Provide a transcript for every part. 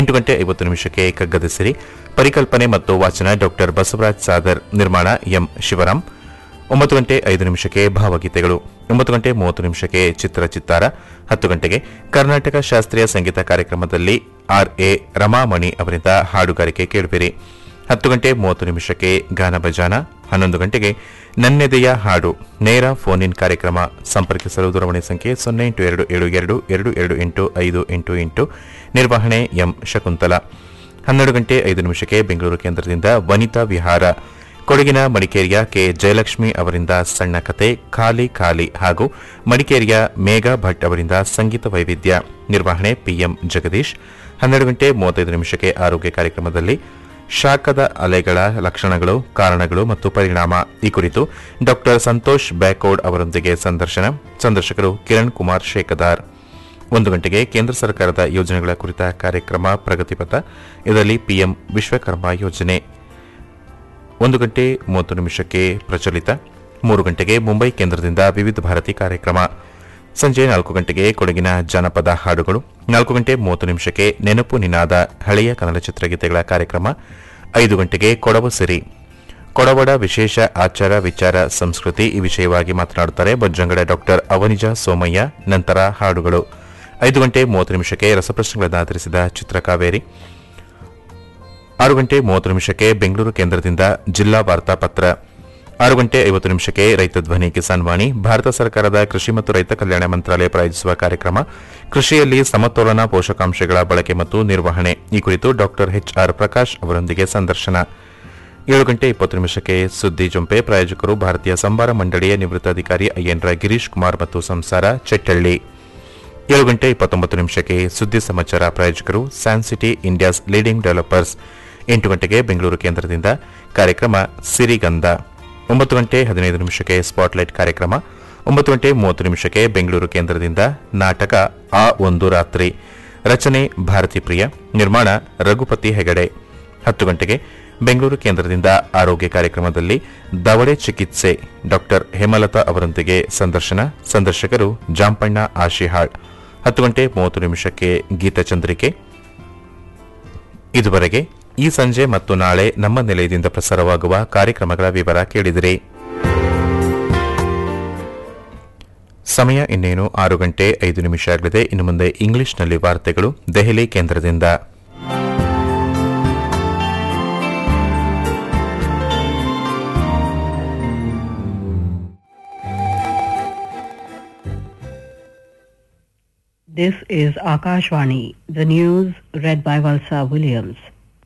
8:50 ಕಗ್ಗದ ಸಿರಿ, ಪರಿಕಲ್ಪನೆ ಮತ್ತು ವಾಚನ ಡಾಕ್ಟರ್ ಬಸವರಾಜ್ ಸಾದರ್, ನಿರ್ಮಾಣ ಎಂ ಶಿವರಾಮ್. 9:05 ಭಾವಗೀತೆಗಳು. 9:30 ಚಿತ್ರಚಿತ್ತಾರ. 10 ಕರ್ನಾಟಕ ಶಾಸ್ತ್ರೀಯ ಸಂಗೀತ ಕಾರ್ಯಕ್ರಮದಲ್ಲಿ ಆರ್.ಎ. ರಮಾಮಣಿ ಅವರಿಂದ ಹಾಡುಗಾರಿಕೆ ಕೇಳುವಿರಿ. 10:30 ಗಾನ ಭಜಾನ. 11 ನನ್ನೆದೆಯ ಹಾಡು ನೇರ ಫೋನ್ ಇನ್ ಕಾರ್ಯಕ್ರಮ. ಸಂಪರ್ಕಿಸಲು ದೂರವಾಣಿ ಸಂಖ್ಯೆ 0822222858. ನಿರ್ವಹಣೆ ಎಂ ಶಕುಂತಲಾ. 12:05 ಬೆಂಗಳೂರು ಕೇಂದ್ರದಿಂದ ವನಿತಾ ವಿಹಾರ. ಕೊಡಗಿನ ಮಡಿಕೇರಿಯ ಕೆ ಜಯಲಕ್ಷ್ಮಿ ಅವರಿಂದ ಸಣ್ಣ ಕತೆ ಖಾಲಿ ಖಾಲಿ ಹಾಗೂ ಮಡಿಕೇರಿಯ ಮೇಘಾ ಭಟ್ ಅವರಿಂದ ಸಂಗೀತ ವೈವಿಧ್ಯ. ನಿರ್ವಹಣೆ ಪಿಎಂ ಜಗದೀಶ್. 12:35 ಆರೋಗ್ಯ ಕಾರ್ಯಕ್ರಮದಲ್ಲಿ ಶಾಖದ ಅಲೆಗಳ ಲಕ್ಷಣಗಳು, ಕಾರಣಗಳು ಮತ್ತು ಪರಿಣಾಮ ಈ ಕುರಿತು ಡಾಕ್ಟರ್ ಸಂತೋಷ್ ಬ್ಯಾಕೋಡ್ ಅವರೊಂದಿಗೆ ಸಂದರ್ಶನ. ಸಂದರ್ಶಕರು ಕಿರಣ್ ಕುಮಾರ್ ಶೇಖದಾರ್. 1 ಕೇಂದ್ರ ಸರ್ಕಾರದ ಯೋಜನೆಗಳ ಕುರಿತ ಕಾರ್ಯಕ್ರಮ ಪ್ರಗತಿಪಥ. ಇದರಲ್ಲಿ ಪಿಎಂ ವಿಶ್ವಕರ್ಮ ಯೋಜನೆ. 1:30 ಪ್ರಚಲಿತ. 3 ಮುಂಬೈ ಕೇಂದ್ರದಿಂದ ವಿವಿಧ ಭಾರತಿ ಕಾರ್ಯಕ್ರಮ. ಸಂಜೆ 4 ಕೊಡಗಿನ ಜಾನಪದ ಹಾಡುಗಳು. 4:30 ನೆನಪು ನಿನಾದ ಹಳೆಯ ಕನ್ನಡ ಚಿತ್ರಗೀತೆಗಳ ಕಾರ್ಯಕ್ರಮ. 5 ಕೊಡವ ಸಿರಿ, ಕೊಡವಡ ವಿಶೇಷ ಆಚಾರ ವಿಚಾರ ಸಂಸ್ಕೃತಿ ಈ ವಿಷಯವಾಗಿ ಮಾತನಾಡುತ್ತಾರೆ ಬಜ್ರಂಗಡ ಡಾಕ್ಟರ್ ಅವನಿಜ ಸೋಮಯ್ಯ. ನಂತರ ಹಾಡುಗಳು. 5:30 ರಸಪ್ರಶ್ನೆಗಳನ್ನು ಆಧರಿಸಿದ ಚಿತ್ರಕಾವೇರಿ. 6:30 ಬೆಂಗಳೂರು ಕೇಂದ್ರದಿಂದ ಜಿಲ್ಲಾ ವಾರ್ತಾಪತ್ರ. 6:50 ರೈತ ಧ್ವನಿ ಕಿಸಾನ್ ವಾಣಿ, ಭಾರತ ಸರ್ಕಾರದ ಕೃಷಿ ಮತ್ತು ರೈತ ಕಲ್ಯಾಣ ಮಂತ್ರಾಲಯ ಪ್ರಾಯೋಜಿಸುವ ಕಾರ್ಯಕ್ರಮ ಕೃಷಿಯಲ್ಲಿ ಸಮತೋಲನ ಪೋಷಕಾಂಶಗಳ ಬಳಕೆ ಮತ್ತು ನಿರ್ವಹಣೆ ಈ ಕುರಿತು ಡಾಕ್ಟರ್ ಎಚ್ಆರ್ ಪ್ರಕಾಶ್ ಅವರೊಂದಿಗೆ ಸಂದರ್ಶನ. 7:20 ಸುದ್ದಿ ಜೊಂಪೆ. ಪ್ರಾಯೋಜಕರು ಭಾರತೀಯ ಸಂಬಾರ ಮಂಡಳಿಯ ನಿವೃತ್ತ ಅಧಿಕಾರಿ ಅಯ್ಯನ್ರ ಗಿರೀಶ್ ಕುಮಾರ್ ಮತ್ತು ಸಂಸಾರ ಚೆಟ್ಟಳ್ಳಿ. 7:29 ಸುದ್ದಿ ಸಮಾಚಾರ. ಪ್ರಾಯೋಜಕರು Sancity India's leading developers. 8 Bengaluru ಕೇಂದ್ರದಿಂದ ಕಾರ್ಯಕ್ರಮ ಸಿರಿಗಂಧ. 9:15 ಸ್ಪಾಟ್ಲೈಟ್ ಕಾರ್ಯಕ್ರಮ. 9:30 ಬೆಂಗಳೂರು ಕೇಂದ್ರದಿಂದ ನಾಟಕ ಆ ಒಂದು ರಾತ್ರಿ. ರಚನೆ ಭಾರತಿ ಪ್ರಿಯ, ನಿರ್ಮಾಣ ರಘುಪತಿ ಹೆಗಡೆ. 10 ಬೆಂಗಳೂರು ಕೇಂದ್ರದಿಂದ ಆರೋಗ್ಯ ಕಾರ್ಯಕ್ರಮದಲ್ಲಿ ದವಡೆ ಚಿಕಿತ್ಸೆ ಡಾಕ್ಟರ್ ಹೇಮಲತಾ ಅವರೊಂದಿಗೆ ಸಂದರ್ಶನ. ಸಂದರ್ಶಕರು ಜಾಂಪಣ್ಣ ಆಶಿಹಾಳ್. 10:30 ಗೀತಚಂದ್ರಿಕೆ. ಇದುವರೆಗೆ ಈ ಸಂಜೆ ಮತ್ತು ನಾಳೆ ನಮ್ಮ ನಿಲಯದಿಂದ ಪ್ರಸಾರವಾಗುವ ಕಾರ್ಯಕ್ರಮಗಳ ವಿವರ ಕೇಳಿದಿರಿ. ಸಮಯ ಇನ್ನೇನು 6:05 ಆಗಲಿದೆ. ಇನ್ನು ಮುಂದೆ ಇಂಗ್ಲಿಷ್ನಲ್ಲಿ ವಾರ್ತೆಗಳು ದೆಹಲಿ ಕೇಂದ್ರದಿಂದ. This is Akashvani, the news read by Valsa Williams.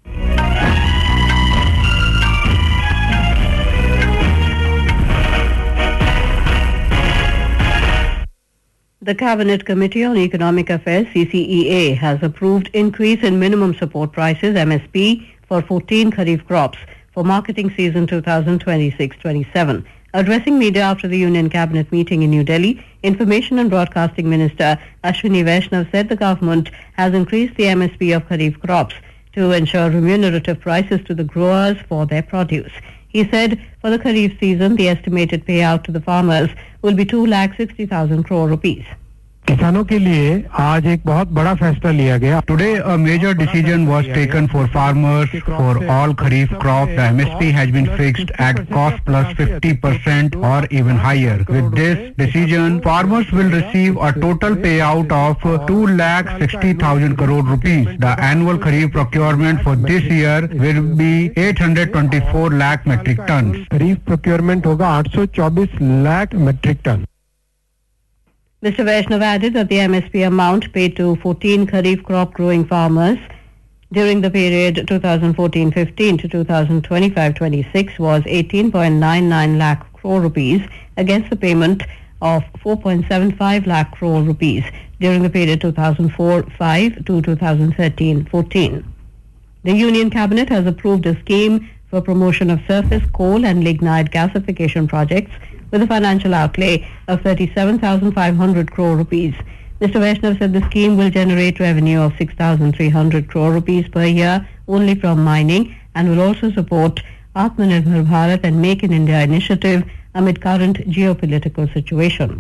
The Cabinet Committee on Economic Affairs CCEA has approved increase in minimum support prices MSP for 14 Kharif crops for marketing season 2026-27. Addressing media after the Union Cabinet meeting in New Delhi, Information and Broadcasting Minister Ashwini Vaishnav said the government has increased the MSP of Kharif crops to ensure remunerative prices to the growers for their produce. He said for the Kharif season, the estimated payout to the farmers will be 2,60,000 crore rupees. किसानों के लिए आज एक बहुत बड़ा फैसला लिया गया. Today a major decision was taken for farmers for all kharif crop. The MSP has been fixed at cost plus 50% or even higher. With this decision, farmers will receive a total payout of 2,60,000 crore rupees. The annual kharif procurement for this year will be 824 lakh metric tons. Kharif procurement होगा 824 lakh metric tons. Mr. Vaishnav added that the MSP amount paid to 14 Kharif crop growing farmers during the period 2014-15 to 2025-26 was 18.99 lakh crore rupees against the payment of 4.75 lakh crore rupees during the period 2004-5 to 2013-14. The Union Cabinet has approved a scheme for promotion of surface coal and lignite gasification projects with a financial outlay of 37,500 crore rupees. Mr. Vaishnav said the scheme will generate revenue of 6,300 crore rupees per year only from mining and will also support Atmanirbhar Bharat and Make in India initiative amid current geopolitical situation.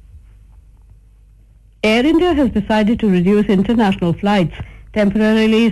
Air India has decided to reduce international flights temporarily